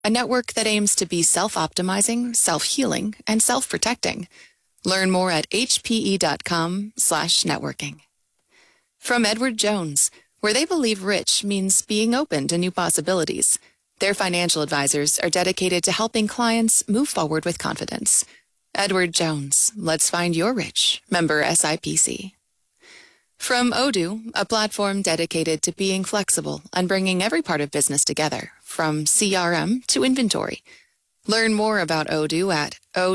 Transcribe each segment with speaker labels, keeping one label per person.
Speaker 1: a network that aims to be self-optimizing, self-healing, and self-protecting. Learn more at hpe.com/networking. From Edward Jones, where they believe rich means being open to new possibilities. Their financial advisors are dedicated to helping clients move forward with confidence. Edward Jones, let's find your rich. Member SIPC. From Odoo, a platform dedicated to being flexible and bringing every part of business together, from CRM to inventory. Learn more about Odoo at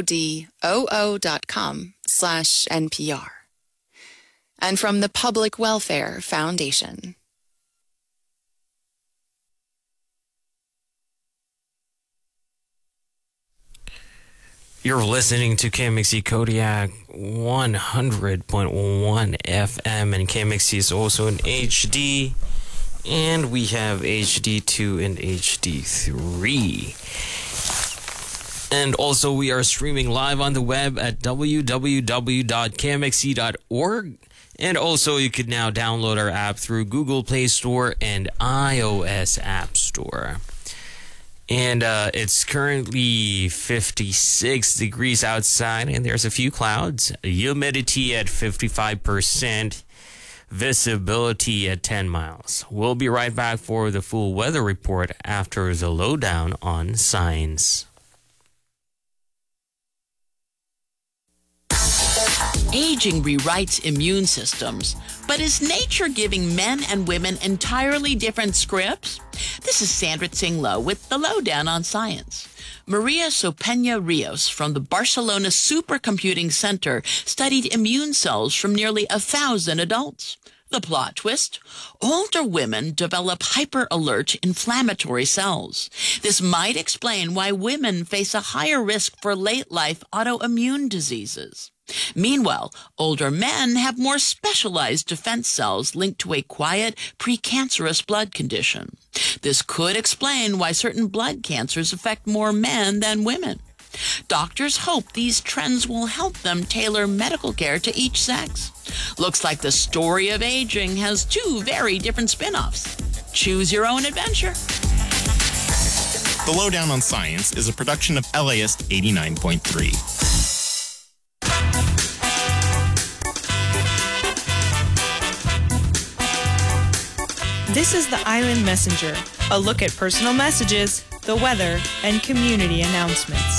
Speaker 1: odoo.com/NPR. And from the Public Welfare Foundation.
Speaker 2: You're listening to KMXC Kodiak 100.1 FM, and KMXC is also in HD, and we have HD2 and HD3. And also we are streaming live on the web at www.kmxc.org, and also you could now download our app through Google Play Store and iOS App Store. And it's currently 56 degrees outside, and there's a few clouds. Humidity at 55%, visibility at 10 miles. We'll be right back for the full weather report after the lowdown on science.
Speaker 3: Aging rewrites immune systems, but is nature giving men and women entirely different scripts? This is Sandra Tsing-Loh with the Lowdown on Science. Maria Sopena Rios from the Barcelona Supercomputing Center studied immune cells from nearly 1,000 adults. The plot twist: older women develop hyper-alert inflammatory cells. This might explain why women face a higher risk for late-life autoimmune diseases. Meanwhile, older men have more specialized defense cells linked to a quiet, precancerous blood condition. This could explain why certain blood cancers affect more men than women. Doctors hope these trends will help them tailor medical care to each sex. Looks like the story of aging has two very different spin-offs. Choose your own adventure.
Speaker 4: The Lowdown on Science is a production of LAist 89.3.
Speaker 5: This is the Island Messenger, a look at personal messages, the weather, and community announcements.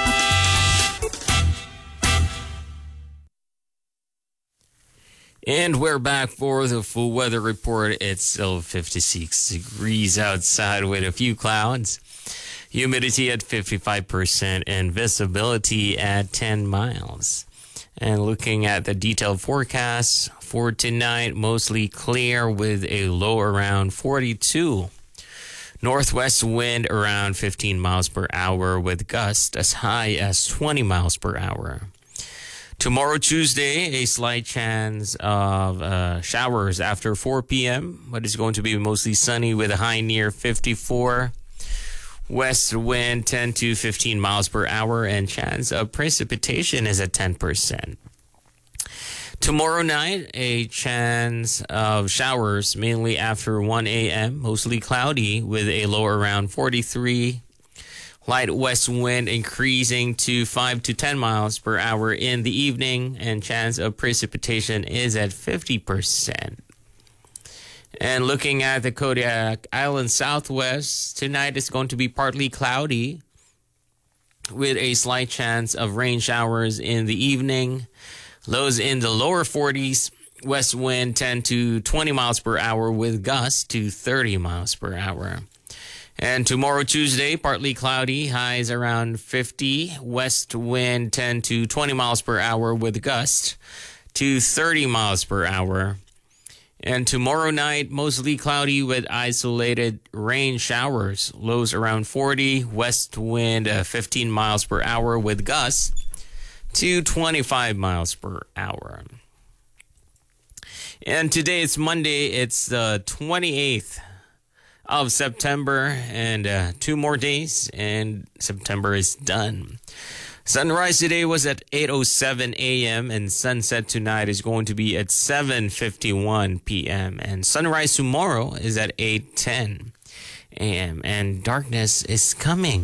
Speaker 2: And we're back for the full weather report. It's still 56 degrees outside with a few clouds. Humidity at 55% and visibility at 10 miles. And looking at the detailed forecast for tonight, mostly clear with a low around 42. Northwest wind around 15 miles per hour with gusts as high as 20 miles per hour. Tomorrow, Tuesday, a slight chance of showers after 4 p.m., but it's going to be mostly sunny with a high near 54. West wind 10 to 15 miles per hour, and chance of precipitation is at 10%. Tomorrow night, a chance of showers mainly after 1 a.m., mostly cloudy with a low around 43. Light west wind increasing to 5 to 10 miles per hour in the evening, and chance of precipitation is at 50%. And looking at the Kodiak Island Southwest, tonight is going to be partly cloudy with a slight chance of rain showers in the evening. Lows in the lower 40s. West wind 10 to 20 miles per hour with gusts to 30 miles per hour. And tomorrow, Tuesday, partly cloudy, highs around 50. West wind 10 to 20 miles per hour with gusts to 30 miles per hour. And tomorrow night, mostly cloudy with isolated rain showers. Lows around 40. West wind 15 miles per hour with gusts to 25 miles per hour. And today it's Monday. It's the 28th of September, and 2 more days, and September is done. Sunrise today was at 8:07 a.m. and sunset tonight is going to be at 7:51 p.m. and sunrise tomorrow is at 8:10. a.m. and darkness is coming.